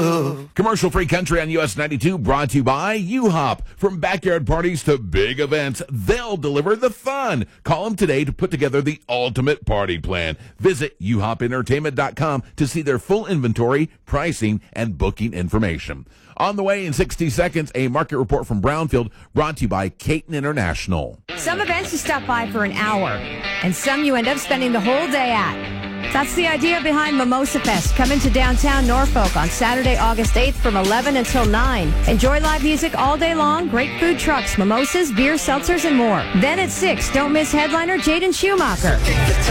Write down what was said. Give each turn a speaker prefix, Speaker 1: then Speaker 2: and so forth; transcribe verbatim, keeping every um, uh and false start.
Speaker 1: Commercial-free country on U S ninety-two, brought to you by U-Hop. From backyard parties to big events, they'll deliver the fun. Call them today to put together the ultimate party plan. Visit U hop entertainment dot com to see their full inventory, pricing, and booking information. On the way in sixty seconds, a market report from Brownfield, brought to you by Caton International.
Speaker 2: Some events you stop by for an hour, and some you end up spending the whole day at. That's the idea behind Mimosa Fest, coming to downtown Norfolk on Saturday, August eighth from eleven until nine. Enjoy live music all day long, great food trucks, mimosas, beer, seltzers, and more. Then at six, don't miss headliner Jaden Schumacher.